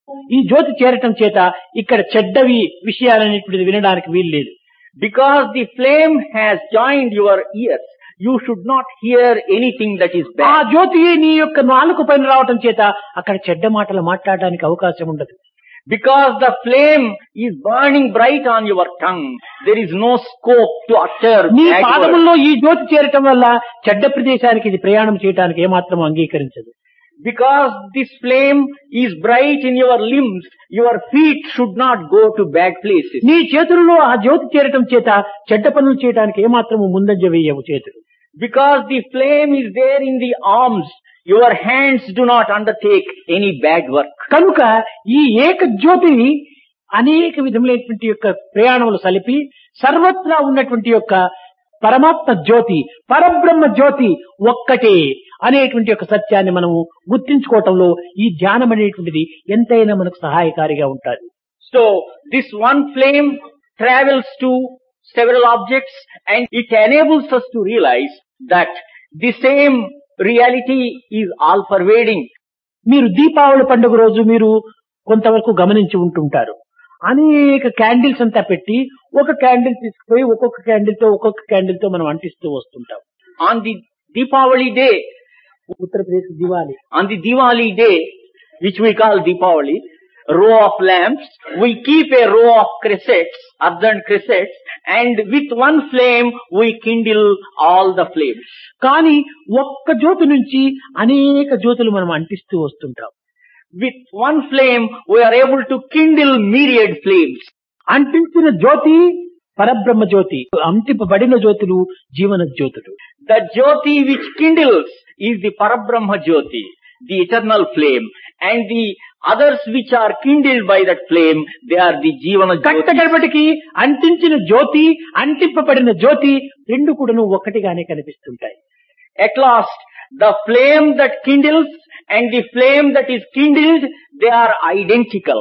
ఈ జ్యోతి చేరటం చేత ఇక్కడ చెడ్డవి విషయాలనేటువంటిది వినడానికి వీలు లేదు. Because the flame has joined your ears, you should not hear anything that is ఆ bad. జ్యోతి నీ యొక్క నాలుక పైన రావటం చేత అక్కడ చెడ్డ మాటలు మాట్లాడడానికి అవకాశం ఉండదు. Because the flame is burning bright on your tongue, there is no scope to utter నీ bad words. పాదముల్లో ఈ జ్యోతి చేరటం వల్ల చెడ్డ ప్రదేశానికి ఇది ప్రయాణం చేయడానికి ఏమాత్రం అంగీకరించదు. Because this flame is bright in your limbs, your feet should not go to bad places. నీ చేతులలో ఆ జ్యోతి చేరటం చేత చెడ్డ పనులు చేయడానికి ఏమాత్రము ముందంజ వేయవు చేతులు. Because the flame is there in the arms, your hands do not undertake any bad work. కనుక ఈ ఏక జ్యోతిని అనేక విధములైనటువంటి యొక్క ప్రయాణములు సలిపి సర్వత్రా ఉన్నటువంటి యొక్క పరమాత్మ జ్యోతి, పరబ్రహ్మ జ్యోతి ఒక్కటే అనేటువంటి యొక్క సత్యాన్ని మనము గుర్తించుకోవటంలో ఈ ధ్యానం అనేటువంటిది ఎంతైనా మనకు సహాయకారిగా ఉంటుంది. So, this one flame travels to several objects and it enables us to realize that the same reality is all pervading. మీరు దీపావళి పండుగ రోజు మీరు కొంతవరకు గమనించి ఉంటుంటారు. అనేక క్యాండిల్స్ అంతా పెట్టి ఒక క్యాండిల్ తీసుకుపోయి ఒక్కొక్క క్యాండిల్ తో మనం అంటిస్తూ వస్తుంటాం. On the Deepavali day, Uttar Pradesh Diwali, on the Diwali day, which we call Deepavali, row of lamps, we keep a row of cressets, earthen cressets, and with one flame we kindle all the flames. కానీ ఒక్క జ్యోతి నుంచి అనేక జ్యోతులు మనం అంటిస్తూ వస్తుంటాం. With one flame we are able to kindle myriad flames. అంటించిన జ్యోతి పరబ్రహ్మ జ్యోతి, అంటింపబడిన జ్యోతులు జీవన జ్యోతులు. The Jyoti which kindles is the Parabrahma Jyoti, the eternal flame, and the others which are kindled by that flame, they are the Jivana Jyoti. కట్టగడపటికి అంటించిన జ్యోతి అంటింపబడిన జ్యోతి రెండు కూడాను ఒక్కటిగానే కనిపిస్తుంటాయి. At last, the flame that kindles and the flame that is kindled, they are identical.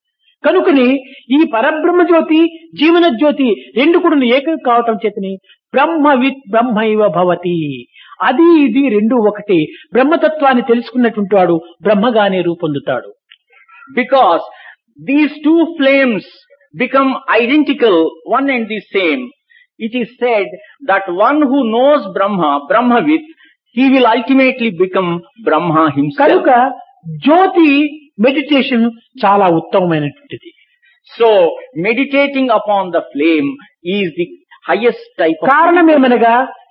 కనుకని ఈ పరబ్రహ్మ జ్యోతి జీవన జ్యోతి రెండు కూడా ఏకం కావటం చేతని బ్రహ్మవిత్ బ్రహ్మైవ భవతి, అది ఇది రెండు ఒకటి. బ్రహ్మతత్వాన్ని తెలుసుకున్నటువంటి వాడు బ్రహ్మగానే రూపొందుతాడు. Because these two flames become identical, one and the same, it is said that one who knows Brahma, Brahmavit, he will ultimately become Brahma himself. కనుక జ్యోతి మెడిటేషన్ చాలా ఉత్తమమైనటువంటిది. So, meditating upon the flame is the highest type of... కారణమేమనగా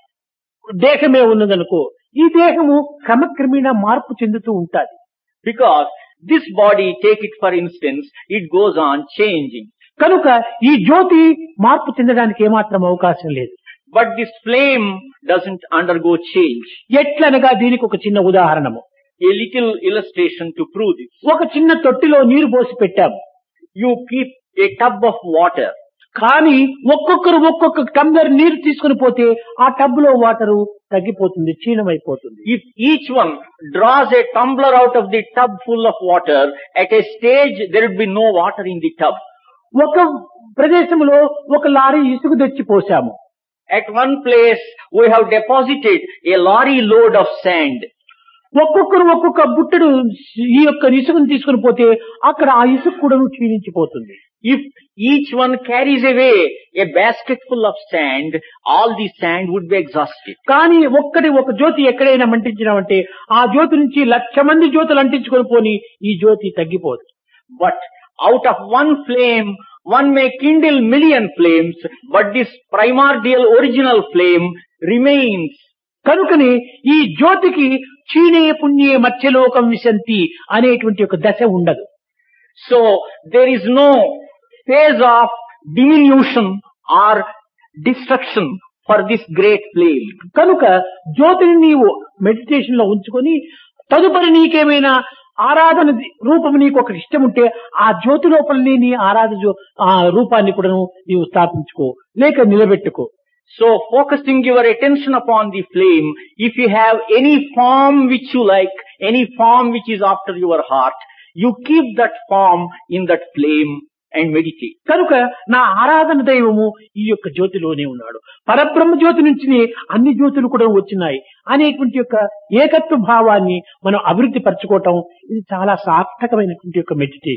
దేహమే ఉన్నదనుకో, ఈ దేహము క్రమక్రమేణా మార్పు చెందుతూ ఉంటాది. Because this body, take it for instance, it goes on changing. కనుక ఈ జ్యోతి మార్పు చెందడానికి ఏమాత్రం అవకాశం లేదు. But this flame doesn't undergo change. ఎట్లనగా దీనికి ఒక చిన్న ఉదాహరణము, A little illustration to prove this. ఒక చిన్న తొట్టిలో నీరు పోసి పెట్టాము. You keep a tub of water. కానీ ఒక్కొక్కరు ఒక్కొక్క టంబ్లర్ నీరు తీసుకుని పోతే ఆ టబ్ లో వాటరు తగ్గిపోతుంది, క్షీణమైపోతుంది. If each one draws a tumbler out of the tub full of water, at a stage there would be no water in the tub. ఒక ప్రదేశంలో ఒక లారీ ఇసుక తెచ్చి పోసాము. At one place we have deposited a lorry load of sand. ఒక్కొక్కరు ఒక్కొక్క బుట్టెడు ఈ యొక్క ఇసుకను తీసుకుని పోతే అక్కడ ఆ ఇసుక కూడా క్షీణించిపోతుంది. If each one carries away a basket full of sand, all the sand would be exhausted. కానీ ఒక జ్యోతి ఎక్కడైనా మంటించినామంటే ఆ జ్యోతి నుంచి 1,00,000 మంది జ్యోతులు అంటించుకొని పోని ఈ జ్యోతి తగ్గిపోదు. But out of one flame, one may kindle million flames, but this primordial original flame remains. కనుకని ఈ జ్యోతికి క్షీణే పుణ్యే మత్స్యలోకం విశంతి అనేటువంటి ఒక దశ ఉండదు. So there is no phase of diminution or destruction for this great flame. కనుక జ్యోతిని నీవు మెడిటేషన్ లో ఉంచుకొని తదుపరి నీకేమైనా ఆరాధన రూపం నీకు ఒక ఇష్టం ఉంటే ఆ జ్యోతి లోపలని నీ ఆ రూపాన్ని కూడా నీవు స్థాపించుకో లేక నిలబెట్టుకో. So focusing your attention upon the flame, if you have any form which you like, any form which is after your heart, you keep that form in that flame and meditate. కనుక నా ఆరాధన దైవము ఈ యొక్క జ్యోతిలోనే ఉన్నాడు. పరబ్రహ్మ జ్యోతి నుంచి అన్ని జ్యోతులు కూడా వచ్చినాయి అనేటువంటి యొక్క ఏకత్వ భావాన్ని మనం అభివృద్ధి పరచుకోవటం ఇది చాలా సార్థకమైనటువంటి యొక్క మెడిటేషన్.